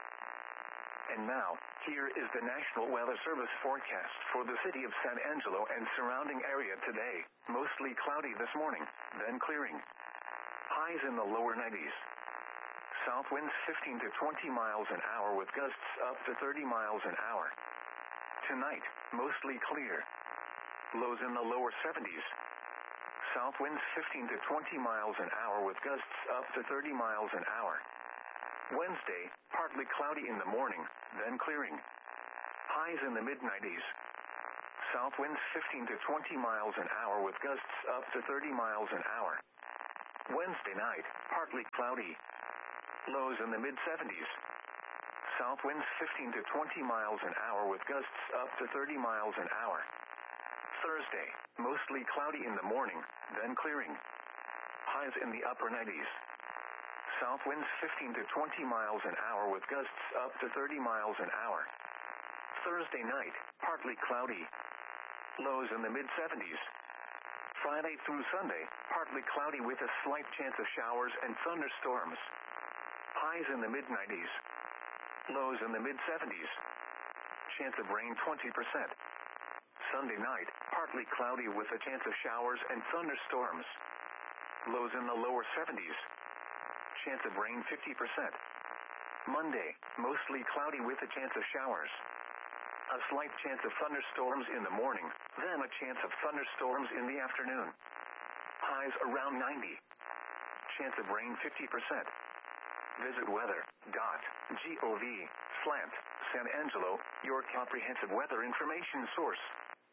[SPEAKER 1] And now, here is the National Weather Service forecast for the city of San Angelo and surrounding area today. Mostly cloudy this morning, then clearing. Highs in the lower nineties. South winds fifteen to twenty miles an hour with gusts up to thirty miles an hour. Tonight, mostly clear. Lows in the lower seventies. South winds fifteen to twenty miles an hour with gusts up to thirty miles an hour. Wednesday, partly cloudy in the morning, then clearing. Highs in the mid nineties. South winds fifteen to twenty miles an hour with gusts up to thirty miles an hour. Wednesday night, partly cloudy. Lows in the mid seventies. South winds fifteen to twenty miles an hour with gusts up to thirty miles an hour. Thursday, mostly cloudy in the morning, then clearing. Highs in the upper nineties. South winds fifteen to twenty miles an hour with gusts up to thirty miles an hour. Thursday night, partly cloudy. Lows in the mid seventies. Friday through Sunday, partly cloudy with a slight chance of showers and thunderstorms. Highs in the mid nineties. Lows in the mid seventies. Chance of rain twenty percent. Sunday night, partly cloudy with a chance of showers and thunderstorms. Lows in the lower seventies. Chance of rain fifty percent. Monday, mostly cloudy with a chance of showers. A slight chance of thunderstorms in the morning, then a chance of thunderstorms in the afternoon. Highs around ninety. Chance of rain fifty percent. Visit weather dot gov slash San Angelo, your comprehensive weather information source.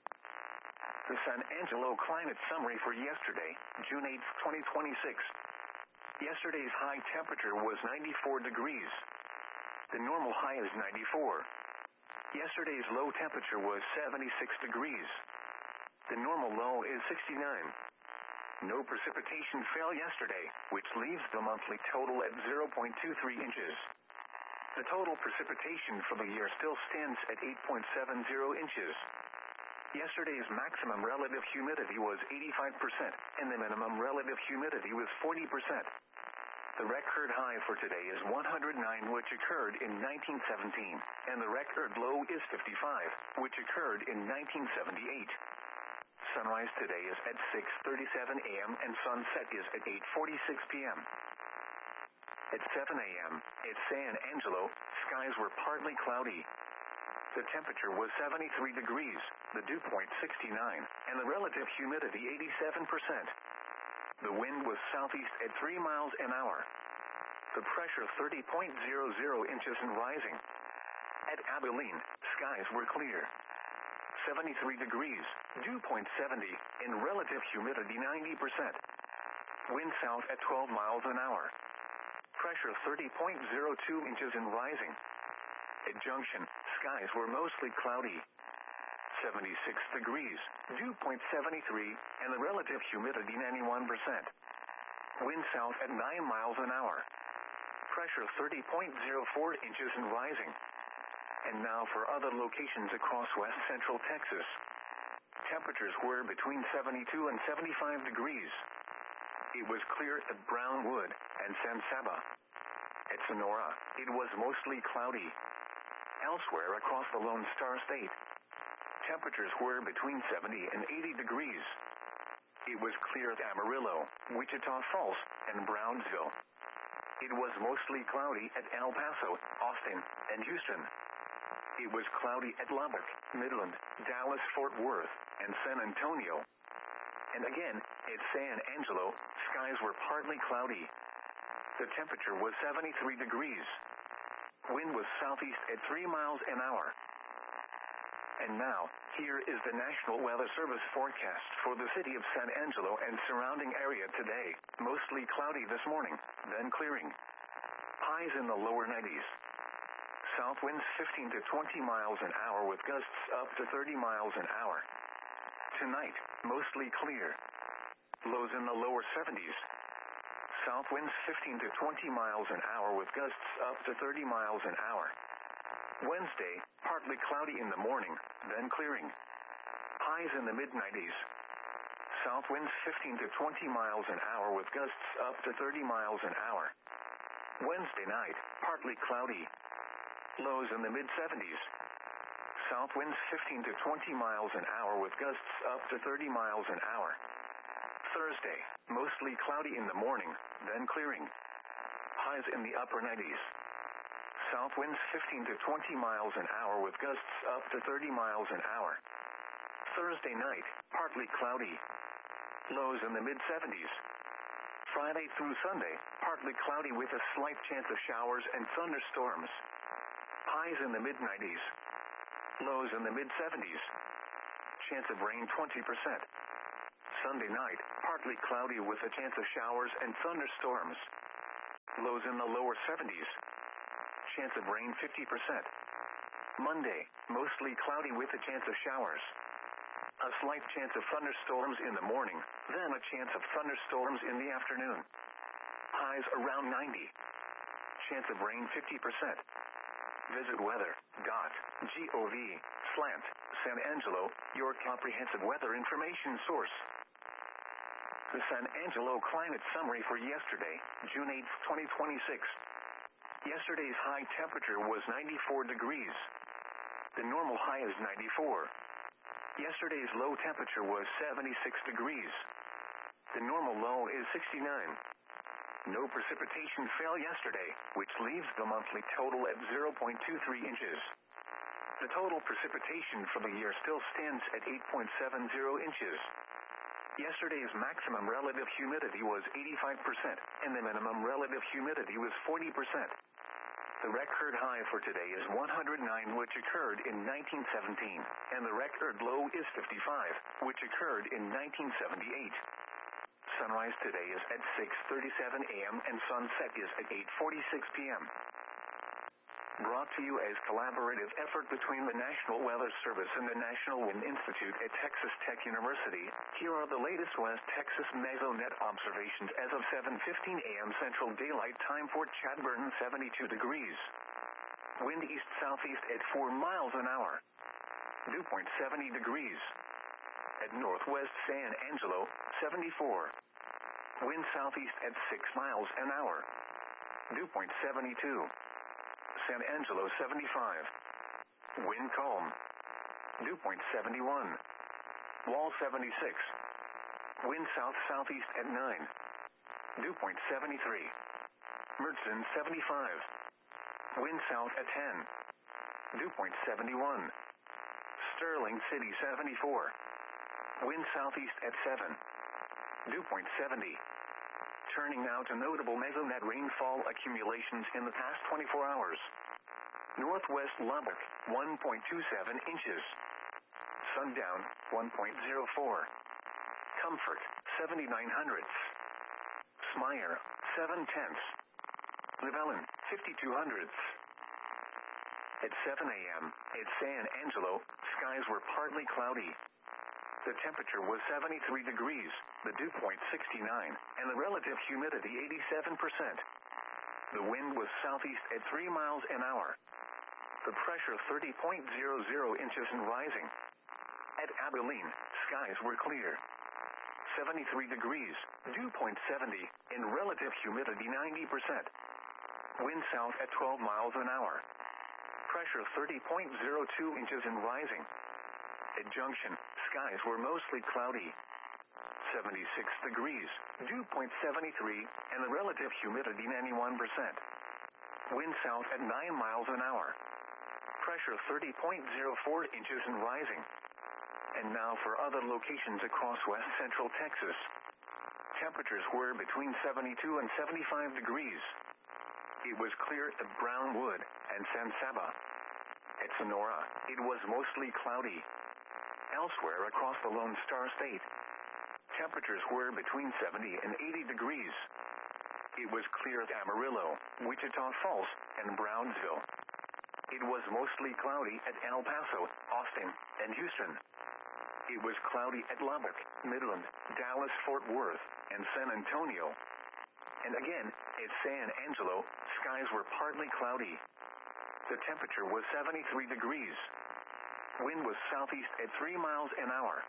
[SPEAKER 1] The San Angelo climate summary for yesterday, June eighth, twenty twenty-six. Yesterday's high temperature was ninety-four degrees. The normal high is ninety-four. Yesterday's low temperature was seventy-six degrees. The normal low is sixty-nine. No precipitation fell yesterday, which leaves the monthly total at zero point two three inches. The total precipitation for the year still stands at eight point seven zero inches. Yesterday's maximum relative humidity was eighty-five percent, and the minimum relative humidity was forty percent. The record high for today is one hundred nine, which occurred in nineteen seventeen, and the record low is fifty-five, which occurred in nineteen seventy-eight. Sunrise today is at six thirty-seven a m and sunset is at eight forty-six p m At seven a m at San Angelo, skies were partly cloudy. The temperature was seventy-three degrees, the dew point sixty-nine, and the relative humidity eighty-seven percent. The wind was southeast at three miles an hour. The pressure thirty point zero zero inches and rising. At Abilene, skies were clear. seventy-three degrees, dew point seventy, and relative humidity ninety percent. Wind south at twelve miles an hour. Pressure thirty point zero two inches and rising. At Junction, skies were mostly cloudy. seventy-six degrees, dew point seventy-three, and the relative humidity ninety-one percent. Wind south at nine miles an hour. Pressure thirty point zero four inches and rising. And now for other locations across west central Texas. Temperatures were between seventy-two and seventy-five degrees. It was clear at Brownwood and San Saba. At Sonora, it was mostly cloudy. Elsewhere across the Lone Star State, temperatures were between seventy and eighty degrees. It was clear at Amarillo, Wichita Falls, and Brownsville. It was mostly cloudy at El Paso, Austin, and Houston. It was cloudy at Lubbock, Midland, Dallas, Fort Worth, and San Antonio. And again, at San Angelo, skies were partly cloudy. The temperature was seventy-three degrees. Wind was southeast at three miles an hour. And now, here is the National Weather Service forecast for the city of San Angelo and surrounding area today. Mostly cloudy this morning, then clearing. Highs in the lower nineties. South winds fifteen to twenty miles an hour with gusts up to thirty miles an hour. Tonight, mostly clear. Lows in the lower seventies. South winds fifteen to twenty miles an hour with gusts up to thirty miles an hour. Wednesday, partly cloudy in the morning, then clearing. Highs in the mid nineties. South winds fifteen to twenty miles an hour with gusts up to thirty miles an hour. Wednesday night, partly cloudy. Lows in the mid seventies. South winds fifteen to twenty miles an hour with gusts up to thirty miles an hour. Thursday, mostly cloudy in the morning, then clearing. Highs in the upper nineties. South winds fifteen to twenty miles an hour with gusts up to thirty miles an hour. Thursday night, partly cloudy. Lows in the mid seventies. Friday through Sunday, partly cloudy with a slight chance of showers and thunderstorms. Highs in the mid nineties. Lows in the mid seventies. Chance of rain twenty percent. Sunday night, partly cloudy with a chance of showers and thunderstorms. Lows in the lower seventies. Chance of rain fifty percent. Monday, mostly cloudy with a chance of showers. A slight chance of thunderstorms in the morning, then a chance of thunderstorms in the afternoon. Highs around ninety. Chance of rain fifty percent. Visit weather dot gov slash San Angelo, your comprehensive weather information source. The San Angelo climate summary for yesterday, June eighth, twenty twenty-six. Yesterday's high temperature was ninety-four degrees. The normal high is ninety-four. Yesterday's low temperature was seventy-six degrees. The normal low is sixty-nine. No precipitation fell yesterday, which leaves the monthly total at zero point two three inches. The total precipitation for the year still stands at eight point seven zero inches. Yesterday's maximum relative humidity was eighty-five percent, and the minimum relative humidity was forty percent. The record high for today is one hundred nine, which occurred in nineteen seventeen, and the record low is fifty-five, which occurred in nineteen seventy-eight. Sunrise today is at six thirty-seven a m and sunset is at eight forty-six p m Brought to you as collaborative effort between the National Weather Service and the National Wind Institute at Texas Tech University, here are the latest West Texas mesonet observations as of seven fifteen a m Central Daylight Time. Fort Chadbourne, seventy-two degrees. Wind east-southeast at four miles an hour. Dew point seventy degrees. At Northwest San Angelo, seventy-four. Wind southeast at six miles an hour. Dew point seventy-two. San Angelo, seventy-five. Wind calm. Dew point seventy-one. Wall, seventy-six. Wind south-southeast at nine. Dew point seventy-three. Mertzen, seventy-five. Wind south at ten. Dew point seventy-one. Sterling City, seventy-four. Wind southeast at seven. Dew point seventy. Turning now to notable mesonet rainfall accumulations in the past twenty-four hours. Northwest Lubbock, one point two seven inches. Sundown, one point zero four. Comfort, seventy-nine hundredths. Smyer, seven tenths. Llewellyn, fifty-two hundredths. At seven a m at San Angelo, skies were partly cloudy. The temperature was seventy-three degrees, the dew point sixty-nine, and the relative humidity eighty-seven percent. The wind was southeast at three miles an hour. The pressure thirty point zero zero inches and rising. At Abilene, skies were clear. seventy-three degrees, dew point seventy, and relative humidity ninety percent. Wind south at twelve miles an hour. Pressure thirty point zero two inches and rising. At Junction, skies were mostly cloudy. seventy-six degrees, dew point seventy-three, and the relative humidity ninety-one percent. Wind south at nine miles an hour. Pressure thirty point zero four inches and rising. And now for other locations across west central Texas. Temperatures were between seventy-two and seventy-five degrees. It was clear at Brownwood and San Saba. At Sonora, it was mostly cloudy. Elsewhere across the Lone Star State, temperatures were between seventy and eighty degrees. It was clear at Amarillo, Wichita Falls, and Brownsville. It was mostly cloudy at El Paso, Austin, and Houston. It was cloudy at Lubbock, Midland, Dallas, Fort Worth, and San Antonio. And again, at San Angelo, skies were partly cloudy. The temperature was seventy-three degrees. Wind was southeast at three miles an hour.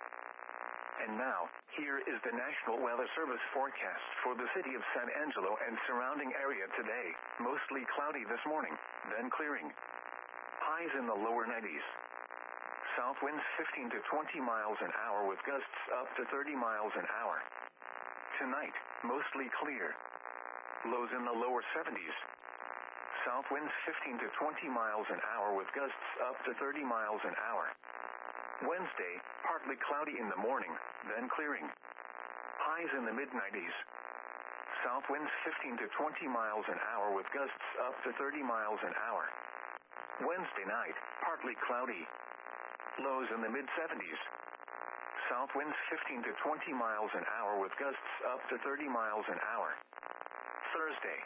[SPEAKER 1] And now, here is the National Weather Service forecast for the city of San Angelo and surrounding area today. Mostly cloudy this morning, then clearing. Highs in the lower nineties. South winds fifteen to twenty miles an hour with gusts up to thirty miles an hour. Tonight, mostly clear. Lows in the lower seventies. South winds fifteen to twenty miles an hour with gusts up to thirty miles an hour. Wednesday, partly cloudy in the morning, then clearing. Highs in the mid nineties. South winds fifteen to twenty miles an hour with gusts up to thirty miles an hour. Wednesday night, partly cloudy. Lows in the mid seventies. South winds fifteen to twenty miles an hour with gusts up to thirty miles an hour. Thursday,